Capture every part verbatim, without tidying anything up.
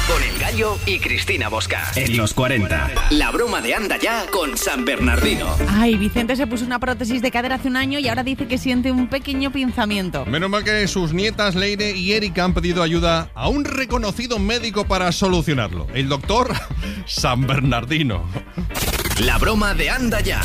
Con El Gallo y Cristina Bosca. En los cuarenta. La broma de Anda Ya con San Bernardino. Ay, Vicente se puso una prótesis de cadera hace un año y ahora dice que siente un pequeño pinzamiento. Menos mal que sus nietas Leire y Erika han pedido ayuda a un reconocido médico para solucionarlo. El doctor San Bernardino. La broma de Anda Ya.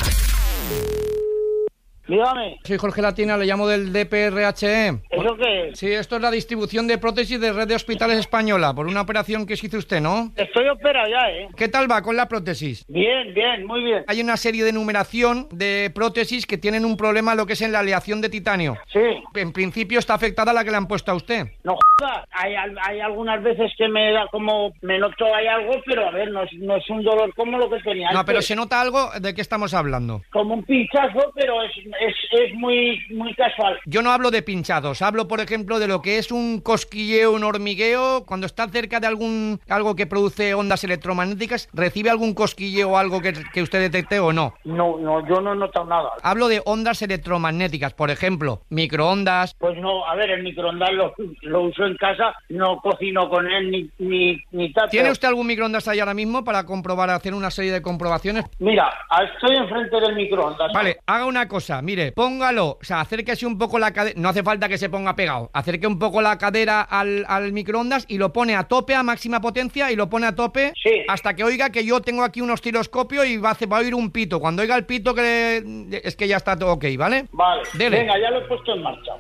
Dígame. Soy Jorge Latina, le llamo del D P R H E. ¿Eso qué es? Sí, esto es la distribución de prótesis de Red de Hospitales Española, por una operación que se hizo usted, ¿no? Estoy operado ya, ¿eh? ¿Qué tal va con la prótesis? Bien, bien, muy bien. Hay una serie de numeración de prótesis que tienen un problema, lo que es en la aleación de titanio. Sí. En principio está afectada la que le han puesto a usted. No jodas. Hay, hay algunas veces que me da como... Me noto hay algo, pero a ver, no es, no es un dolor como lo que tenía antes. No, pero se nota algo. ¿De qué estamos hablando? Como un pinchazo, pero es, es, es muy, muy casual. Yo no hablo de pinchados, hablo, por ejemplo, de lo que es un cosquilleo, un hormigueo. Cuando está cerca de algún algo que produce ondas electromagnéticas, ¿recibe algún cosquilleo o algo que, que usted detecte o no? No, no, yo no he notado nada. Hablo de ondas electromagnéticas, por ejemplo, microondas. Pues no, a ver, el microondas lo, lo uso en casa, no cocino con él ni, ni, ni tal. ¿Tiene usted algún microondas ahí ahora mismo para comprobar, hacer una serie de comprobaciones? Mira, estoy enfrente del microondas. Vale, haga una cosa, mire, póngalo, o sea, acérquese un poco la cadera, no hace falta que se ponga pegado, acerque un poco la cadera al, al microondas y lo pone a tope, a máxima potencia, y lo pone a tope sí. Hasta que oiga que yo tengo aquí un osciloscopio y va a, hacer, va a oír un pito. Cuando oiga el pito, que le, es que ya está todo ok, ¿vale? Vale, dele. Venga, ya lo he puesto en marcha.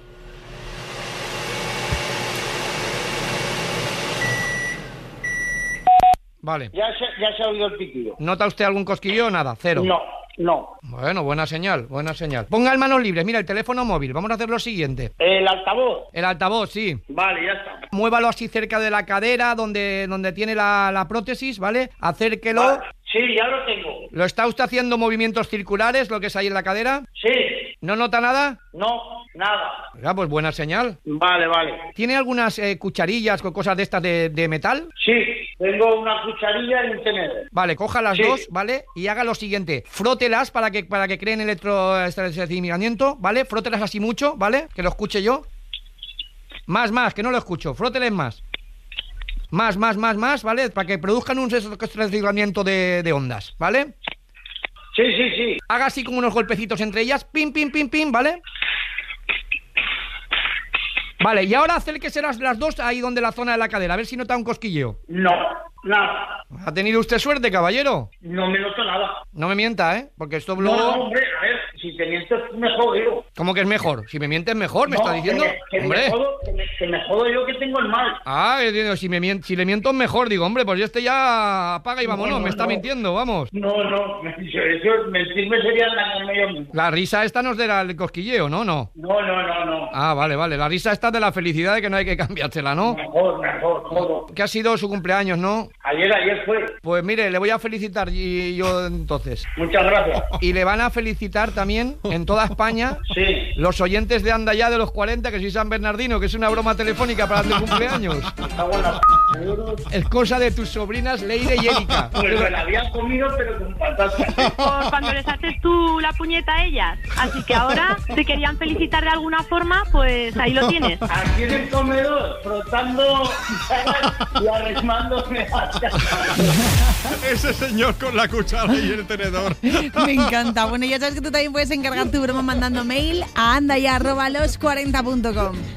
Vale. Ya se, ya se ha oído el pitido. ¿Nota usted algún cosquillo o nada? Cero. No, no. Bueno, buena señal, buena señal. Ponga el manos libres, mira, el teléfono móvil. Vamos a hacer lo siguiente. ¿El altavoz? El altavoz, sí. Vale, ya está. Muévalo así cerca de la cadera, donde, donde tiene la, la prótesis, ¿vale? Acérquelo. Vale. Sí, ya lo tengo. ¿Lo está usted haciendo movimientos circulares, lo que es ahí en la cadera? Sí. ¿No nota nada? No, nada. Ya, pues buena señal. Vale, vale. ¿Tiene algunas eh, cucharillas o cosas de estas de, de metal? Sí, tengo una cucharilla y un tenedor. Vale, coja las sí. dos, ¿vale? Y haga lo siguiente. Frótelas para que, para que creen electroestimulamiento, ¿vale? Frótelas así mucho, ¿vale? Que lo escuche yo. Más, más, que no lo escucho. Fróteles más. Más, más, más, más, ¿vale? Para que produzcan un reciclamiento de, de ondas, ¿vale? Sí, sí, sí. Haga así como unos golpecitos entre ellas. Pim, pim, pim, pim, ¿vale? Vale, y ahora acérquese las, las dos ahí donde la zona de la cadera. A ver si nota un cosquilleo. No, nada. ¿Ha tenido usted suerte, caballero? No me noto nada. No me mienta, ¿eh? Porque esto No, luego... no, hombre, a ver, si te mientes mejor yo. ¿Cómo que es mejor? Si me mientes mejor, ¿me no, está diciendo? Que me, que hombre. Me jodo, que, me, que me jodo yo que tengo el mal. Ah, digo, si, me mien... si le miento mejor, digo, hombre, pues este ya apaga y vámonos, no, no, me está no. mintiendo, vamos. No, no, eso, mentirme sería dañarme yo mismo. La risa esta no es del cosquilleo, ¿no? No, no, no, no, no. Ah, vale, vale, la risa esta es de la felicidad de que no hay que cambiársela, ¿no? Mejor, mejor, todo. Que ha sido su cumpleaños, ¿no? Ayer, ayer fue. Pues mire, le voy a felicitar y yo entonces. Muchas gracias. Y le van a felicitar también en toda España sí. los oyentes de Anda Ya de los cuarenta, que soy San Bernardino, que es una broma telefónica para tu cumpleaños. Está buena. Es cosa de tus sobrinas Leire y Erika. Pues me la habían comido, pero con patatas. Pues cuando les haces tú la puñeta a ellas. Así que ahora, si querían felicitar de alguna forma, pues ahí lo tienes. Aquí en el comedor, frotando y arreglándome. Ese señor con la cuchara y el tenedor. Me encanta. Bueno, ya sabes que tú también puedes encargar tu broma mandando mail a andaya arroba los cuarenta punto com.